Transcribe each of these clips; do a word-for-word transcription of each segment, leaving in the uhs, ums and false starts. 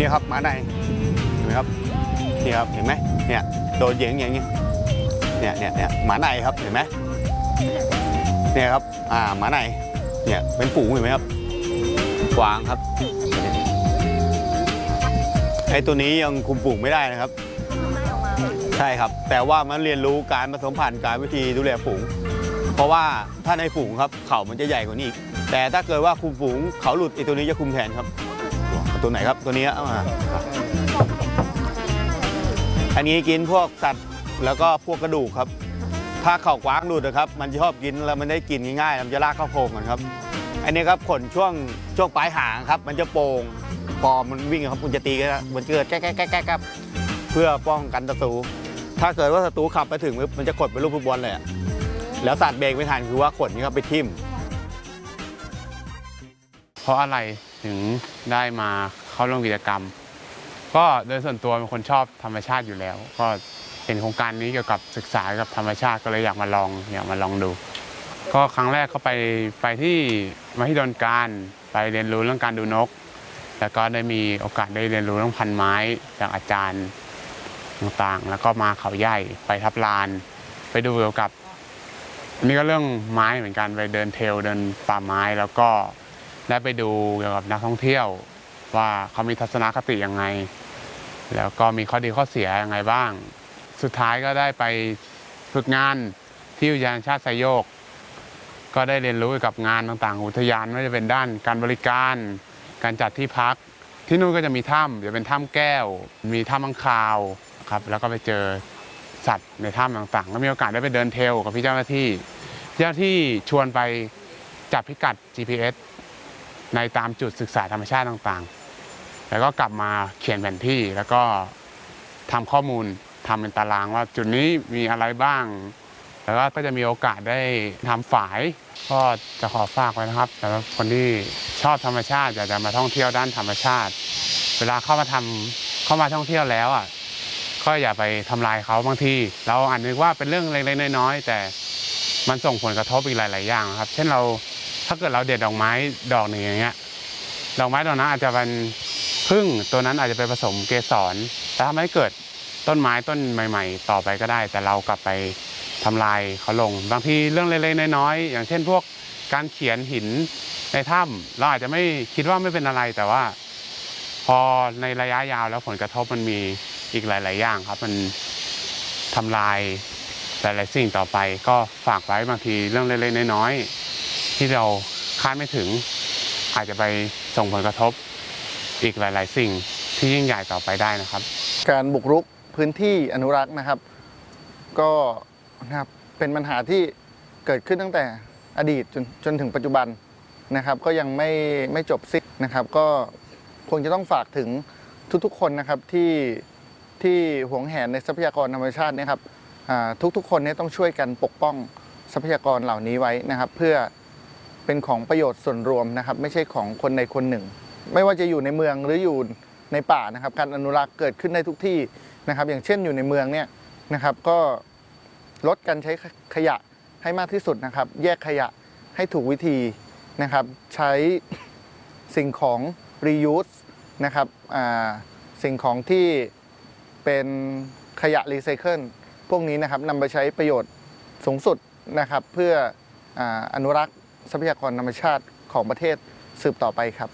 นี่ครับหมาในเห็นไหมครับนี่ครับเห็นไหมเนี่ยโดนเยิงอย่างเงี้ยเนี่ยเนี่ยเนี่ยหมาในครับเห็นไหมเนี่ยครับอ่าหมาในเนี่ยเป็นฝูงเห็นไหมครับกวางครับไอ้ตัวนี้ยังคุมฝูงไม่ได้นะครับใช่ครับแต่ว่ามันเรียนรู้การผสมพันธุ์การวิธีดูแลฝูงเพราะว่าถ้าในฝูงครับเขามันจะใหญ่กว่านี้อีกแต่ถ้าเกิดว่าคุมฝูงเขาหลุดไอ้ตัวนี้จะคุมแทนครับตัวไหนครับตัวนี้เอามาอันนี้กินพวกสัตว์แล้วก็พวกกระดูกครับถ้าเข่ากว้างหลุดนะครับมันชอบกินแล้วมันได้กินง่ายๆมันจะลากเข้าโพรงกันครับอันนี้ครับขนช่วงช่วงปลายหางครับมันจะโป่งพอมันวิ่งครับมันจะตีกันมันเกิดแก๊กแก๊กแก๊กครับเพื่อป้องกันศัตรูถ้าเกิดว่าศัตรูขับไปถึงมันจะขดเป็นลูกฟุตบอลเลยแล้วสัตว์เบรกไม่ทันคือว่าขนนี้ครับไปทิ่มเพราะอะไรถึงได้มาเข้าร่วมกิจกรรมก็โดยส่วนตัวเป็นคนชอบธรรมชาติอยู่แล้วก็เห็นโครงการนี้เกี่ยวกับศึกษากับธรรมชาติก็เลยอยากมาลองอยากมาลองดูก็ครั้งแรกก็ไปไปที่มหิดลการไปเรียนรู้เรื่องการดูนกแล้วก็ได้มีโอกาสได้เรียนรู้เรื่องพันไม้จากอาจารย์ต่างๆแล้วก็มาเขาใหญ่ไปทับลานไปดูเกี่ยวกับนี่ก็เรื่องไม้เหมือนกันไปเดินเทรลเดินป่าไม้แล้วก็ได้ไปดูเกี่ยวกับนักท่องเที่ยวว่าเขามีทัศนคติยังไงแล้วก็มีข้อดีข้อเสียยังไงบ้างสุดท้ายก็ได้ไปฝึกงานที่อุทยานชาติไซโยกก็ได้เรียนรู้เกี่ยวกับงานต่างๆอุทยานไม่ว่าจะเป็นด้านการบริการการจัดที่พักที่นู่นก็จะมีถ้ำจะเป็นถ้ำแก้วมีถ้ำอังคาวครับแล้วก็ไปเจอสัตว์ในถ้ำต่างๆก็มีโอกาสได้ไปเดินเทรลกับพี่เจ้าหน้าที่เจ้าหน้าที่ชวนไปจับพิกัด จี พี เอส ในตามจุดศึกษาธรรมชาติต่างๆแล้วก็กลับมาเขียนแผนที่แล้วก็ทำข้อมูลทำเป็นตารางว่าจุดนี้มีอะไรบ้างแล้วก็จะมีโอกาสได้ทำฝายก็จะขอฝากไว้นะครับสำหรับคนที่ชอบธรรมชาติอยากจะมาท่องเที่ยวด้านธรรมชาติเวลาเข้ามาทำเข้ามาท่องเที่ยวแล้วอ่ะก็อย่าไปทำลายเขาบางทีเราอาจนึกว่าเป็นเรื่องเล็กๆน้อยๆแต่มันส่งผลกระทบอีกหลายๆอย่างครับเช่นเราถ้าเกิดเราเด็ดดอกไม้ดอกหนึ่งอย่างเงี้ยดอกไม้ดอกนั้นอาจจะเป็นพึ่งตัวนั้นอาจจะไปผสมเกสรแต่ทำให้เกิดต้นไม้ต้นใหม่ๆต่อไปก็ได้แต่เรากลับไปทำลายเขาลงบางทีเรื่องเล็กๆน้อยๆอย่างเช่นพวกการเขียนหินในถ้ำเราอาจจะไม่คิดว่าไม่เป็นอะไรแต่ว่าพอในระยะยาวแล้วผลกระทบมันมีอีกหลายๆอย่างครับมันทำลายหลายๆสิ่งต่อไปก็ฝากไว้บางทีเรื่องเล็กๆน้อยๆที่เราคาดไม่ถึงอาจจะไปส่งผลกระทบอีกหลายๆสิ่งที่ยิ่งใหญ่ต่อไปได้นะครับการบุกรุกพื้นที่อนุรักษ์นะครับก็นะครับเป็นปัญหาที่เกิดขึ้นตั้งแต่อดีตจนจนถึงปัจจุบันนะครับก็ยังไม่ไม่จบสิ้นนะครับก็คงจะต้องฝากถึงทุกๆคนนะครับที่ที่หวงแหนในทรัพยากรธรรมชาตินะครับทุกๆคนนี้ต้องช่วยกันปกป้องทรัพยากรเหล่านี้ไว้นะครับเพื่อเป็นของประโยชน์ส่วนรวมนะครับไม่ใช่ของคนใดคนหนึ่งไม่ว่าจะอยู่ในเมืองหรืออยู่ในป่านะครับการอนุรักษ์เกิดขึ้นได้ทุกที่นะครับอย่างเช่นอยู่ในเมืองเนี่ยนะครับก็ลดการใช้ขยะให้มากที่สุดนะครับแยกขยะให้ถูกวิธีนะครับใช้สิ่งของ reuse นะครับสิ่งของที่เป็นขยะรีไซเคิลพวกนี้นะครับนำไปใช้ประโยชน์สูงสุดนะครับเพื่ออนุรักษ์ทรัพยากรธรรมชาติของประเทศสืบต่อไปครับ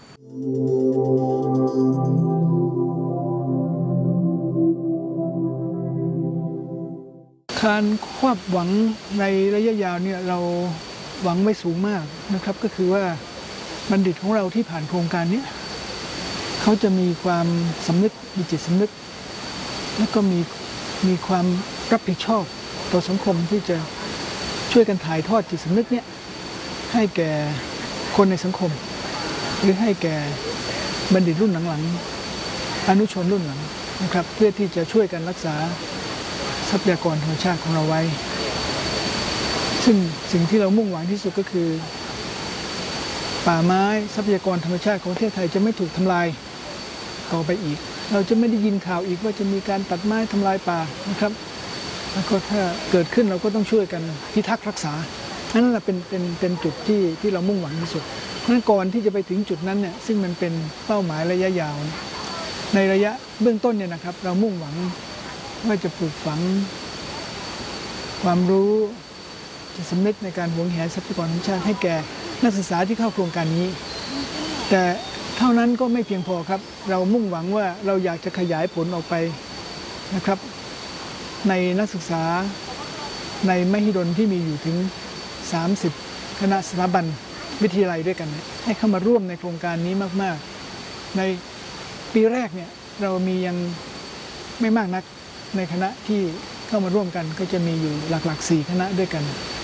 การความหวังในระยะยาวเนี่ยเราหวังไม่สูงมากนะครับก็คือว่าบัณฑิตของเราที่ผ่านโครงการนี้เขาจะมีความสำนึกมีจิตสำนึกแล้วก็มีมีความรับผิดชอบต่อสังคมที่จะช่วยกันถ่ายทอดจิตสำนึกเนี่ยให้แก่คนในสังคมหรือให้แก่บัณฑิตรุ่นหลังๆอนุชนรุ่นหลังนะครับเพื่อที่จะช่วยกันรักษาทรัพยากรธรรมชาติของเราไว้ซึ่งสิ่งที่เรามุ่งหวังที่สุดก็คือป่าไม้ทรัพยากรธรรมชาติของประเทศไทยจะไม่ถูกทำลายต่อไปอีกเราจะไม่ได้ยินข่าวอีกว่าจะมีการตัดไม้ทำลายป่านะครับแล้วก็ถ้าเกิดขึ้นเราก็ต้องช่วยกันพิทักษ์รักษานั่นแหละเป็นเป็นเป็นจุดที่ที่เรามุ่งหวังที่สุดเพราะฉะนั้นก่อนที่จะไปถึงจุดนั้นเนี่ยซึ่งมันเป็นเป้าหมายระยะยาวในระยะเบื้องต้นเนี่ยนะครับเรามุ่งหวังว่าจะปลูกฝังความรู้จิตสำนึกในการหวงแหนทรัพยากรธรรมชาติให้แก่นักศึกษาที่เข้าโครงการนี้แต่เท่านั้นก็ไม่เพียงพอครับเรามุ่งหวังว่าเราอยากจะขยายผลออกไปนะครับในนักศึกษาในมหิดลที่มีอยู่ถึงสามสิบคณะสถาบันวิทยาลัยด้วยกันให้เข้ามาร่วมในโครงการนี้มากๆในปีแรกเนี่ยเรามียังไม่มากนักในคณะที่เข้ามาร่วมกันก็จะมีอยู่หลักๆสี่คณะด้วยกัน